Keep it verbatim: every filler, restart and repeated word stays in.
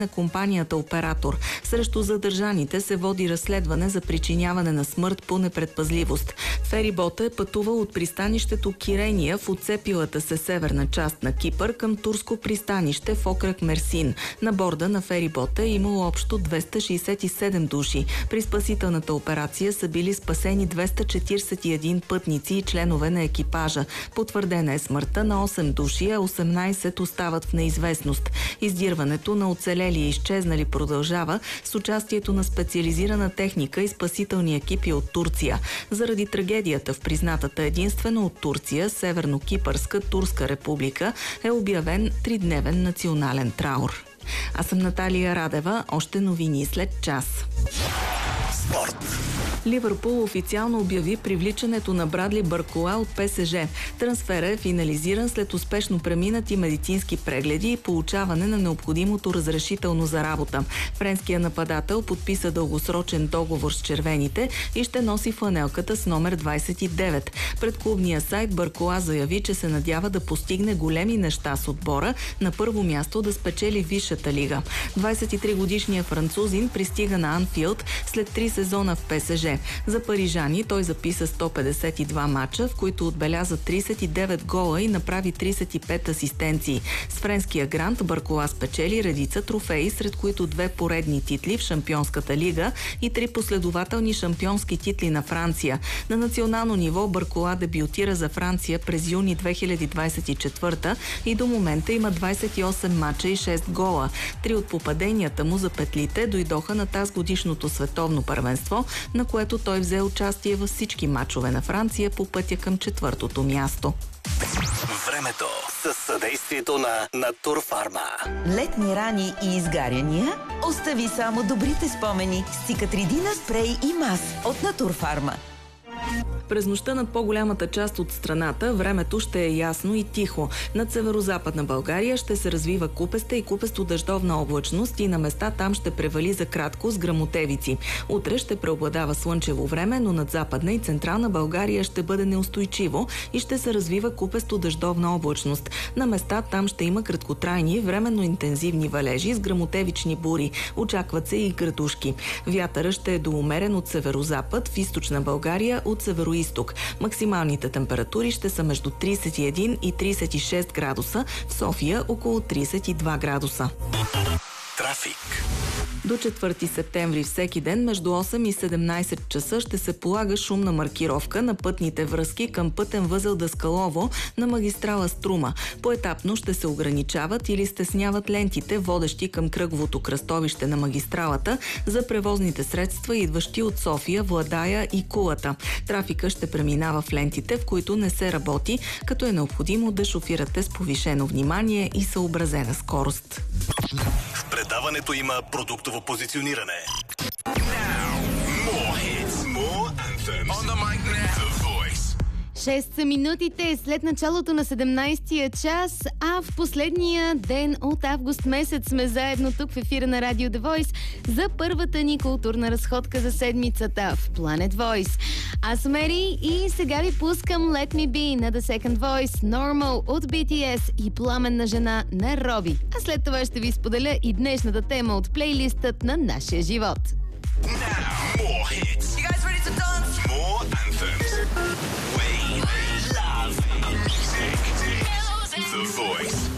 на компанията оператор. Срещу задържаните се води разследване за причиняване на смърт по непредпазливост. Ферибота е пътувал от пристанището Кирения в отцепилата се северна част на Кипър към турско пристанище в окръг Мерсин. На борда на ферибота е имало общо двеста шейсет и седем души. При спасителната операция са били спасени двеста четиридесет и един пътници и членове на екипажа. Потвърдена е смъртта на осем души, а осемнайсет остават в неизвестност. Издирването на оцелели и изчезнали продължава с участието на специализирана техника и спасителни екипи от Турция. Заради трагедията в признатата единствено от Турция, Северно-Кипърска Турска република, е обявен тридневен национален траур. Аз съм Наталия Радева. Още новини след час. Спорт. Ливърпул официално обяви привличането на Брадли Баркола от ПСЖ. Трансфера е финализиран след успешно преминати медицински прегледи и получаване на необходимото разрешително за работа. Френският нападател подписа дългосрочен договор с червените и ще носи фланелката с номер двайсет и девет. Пред клубния сайт Баркола заяви, че се надява да постигне големи неща с отбора, на първо място да спечели Висшата лига. двайсет и три годишният французин пристига на Анфилд след три сезона в ПСЖ. За парижани той записа сто петдесет и два мача, в които отбеляза трийсет и девет гола и направи трийсет и пет асистенции. С френския грант Баркола спечели редица трофеи, сред които две поредни титли в Шампионската лига и три последователни шампионски титли на Франция. На национално ниво Баркола дебютира за Франция през юни две хиляди двайсет и четвърта и до момента има двайсет и осем мача и шест гола. Три от попаденията му за петлите дойдоха на тазгодишното световно първенство, на което той взе участие във всички мачове на Франция по пътя към четвъртото място. Времето със съдействието на Натурфарма. Летни рани и изгаряния? Остави само добрите спомени с Цикатридина спрей и мас от Натурфарма. През нощта над по-голямата част от страната времето ще е ясно и тихо. Над северо-западна България ще се развива купеста и купесто-дъждовна облачност и на места там ще превали за кратко с гръмотевици. Утре ще преобладава слънчево време, но над западна и централна България ще бъде неустойчиво и ще се развива купесто-дъждовна облачност. На места там ще има краткотрайни, временно интензивни валежи с гръмотевични бури. Очакват се и градушки. Вятъра ще е до умерен от северо-запад, в източна България от северо-изток. Максималните температури ще са между трийсет и един и трийсет и шест градуса, в София около трийсет и два градуса. Трафик. До четвърти септември всеки ден между осем и седемнайсет часа ще се полага шумна маркировка на пътните връзки към пътен възел Даскалово на магистрала Струма. Поетапно ще се ограничават или стесняват лентите, водещи към кръговото кръстовище на магистралата за превозните средства, идващи от София, Владая и Кулата. Трафика ще преминава в лентите, в които не се работи, като е необходимо да шофирате с повишено внимание и съобразена скорост. В предаването има продуктово позициониране. More hits, more anthems. On the mic now. The Voice. Шест са минутите след началото на седемнайсетия час, а в последния ден от август месец сме заедно тук в ефира на Радио The Voice за първата ни културна разходка за седмицата в Planet Voice. Аз съм Ери и сега ви пускам Let Me Be на The Second Voice, Normal от Би Ти Ес и Пламенна жена на Роби. А след това ще ви споделя и днешната тема от плейлистът на нашия живот. Now, more hits. You guys ready to dance? More anthems. We love music. The Voice.